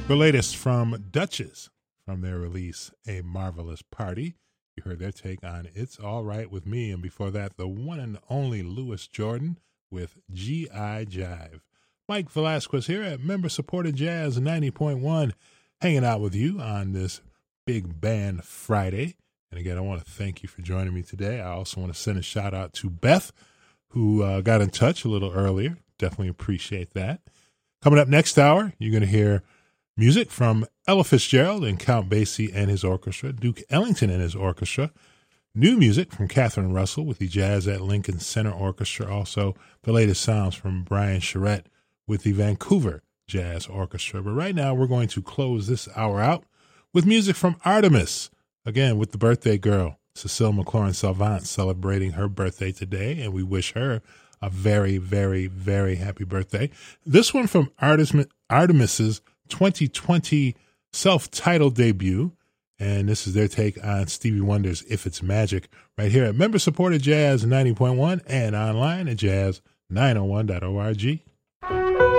The latest from Duchess from their release, A Marvelous Party. You heard their take on It's All Right With Me. And before that, the one and only Louis Jordan with G.I. Jive. Mike Velasquez here at Member Supported Jazz 90.1, hanging out with you on this Big Band Friday. And again, I want to thank you for joining me today. I also want to send a shout out to Beth, who got in touch a little earlier. Definitely appreciate that. Coming up next hour, you're going to hear music from Ella Fitzgerald and Count Basie and his orchestra, Duke Ellington and his orchestra, new music from Catherine Russell with the Jazz at Lincoln Center Orchestra, also the latest sounds from Brian Charette with the Vancouver Jazz Orchestra. But right now, we're going to close this hour out with music from Artemis, again with the birthday girl, Cecile McLaurin Salvant, celebrating her birthday today, and we wish her a very, very, very happy birthday. This one from Artemis's 2020 self-titled debut, and this is their take on Stevie Wonder's If It's Magic, right here at Member-Supported Jazz 90.1 and online at jazz901.org.